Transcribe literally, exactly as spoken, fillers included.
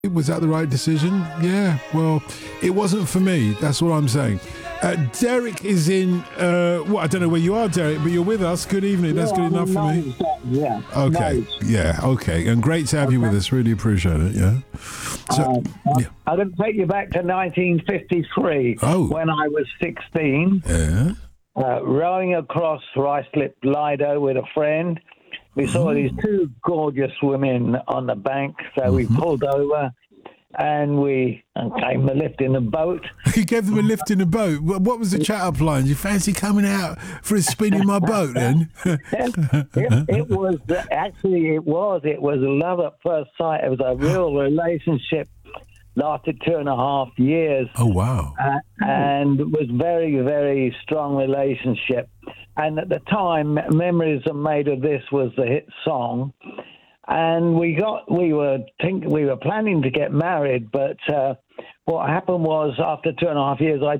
Was that the right decision? Yeah, well, it wasn't for me. That's what I'm saying. Uh, Derek is in, uh, well, I don't know where you are, Derek, but you're with us. Good evening. That's yeah, good enough for me. Yeah. Okay. Nice. Yeah, okay. And great to have okay. you with us. Really appreciate it, yeah. So, uh, yeah. I'm going to take you back to nineteen fifty-three oh. when I was sixteen. Yeah. Uh, rowing across Ruislip Lido with a friend. We saw oh. these two gorgeous women on the bank, so mm-hmm. we pulled over and we and came the lift in the boat. You gave them a lift in the boat. What was the chat-up line? You fancy coming out for a spin in my boat then? it, it was, actually it was, it was love at first sight. It was a real relationship. Lasted two and a half years. Oh, wow. Uh, and it was very, very strong relationship. And at the time, Memories Are Made of This was the hit song. And we got, we were think, we were planning to get married, but uh, what happened was after two and a half years, I